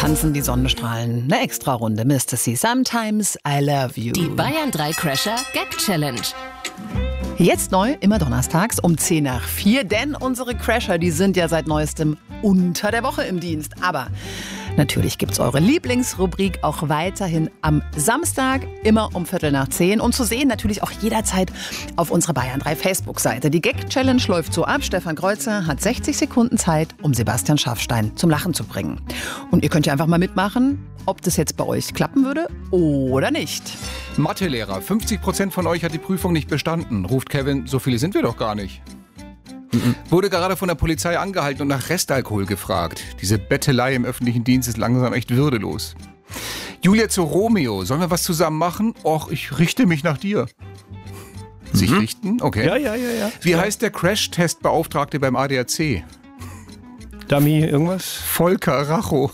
tanzen die Sonnenstrahlen. Eine Extra-Runde, Mr. C. Sometimes I love you. Die Bayern 3 Crasher Gag Challenge. Jetzt neu, immer donnerstags um 3:10, denn unsere Crasher, die sind ja seit neuestem unter der Woche im Dienst. Aber natürlich gibt's eure Lieblingsrubrik auch weiterhin am Samstag, immer um 9:15 und zu sehen natürlich auch jederzeit auf unserer Bayern 3 Facebook-Seite. Die Gag-Challenge läuft so ab. Stefan Kreuzer hat 60 Sekunden Zeit, um Sebastian Schaffstein zum Lachen zu bringen. Und ihr könnt ja einfach mal mitmachen, ob das jetzt bei euch klappen würde oder nicht. Mathelehrer, 50% von euch hat die Prüfung nicht bestanden. Ruft Kevin, so viele sind wir doch gar nicht. Wurde gerade von der Polizei angehalten und nach Restalkohol gefragt. Diese Bettelei im öffentlichen Dienst ist langsam echt würdelos. Julia zu Romeo, sollen wir was zusammen machen? Och, ich richte mich nach dir. Sich richten? Okay. Ja. Wie heißt der Crash-Test-Beauftragte beim ADAC? Dummy, irgendwas? Volker Racho.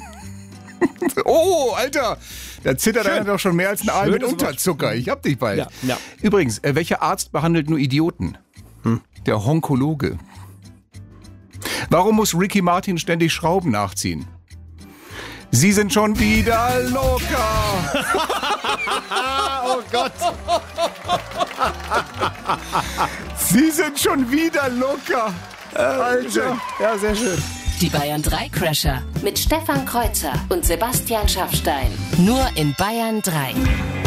Oh, Alter! Da zittert einer doch schon mehr als ein Aal mit Schönes Unterzucker. Ich hab dich bald. Ja. Übrigens, welcher Arzt behandelt nur Idioten? Der Onkologe. Warum muss Ricky Martin ständig Schrauben nachziehen? Sie sind schon wieder locker. Oh Gott. Sie sind schon wieder locker. Alter. Ja, sehr schön. Die Bayern 3 Crasher mit Stefan Kreuzer und Sebastian Schaffstein. Nur in Bayern 3.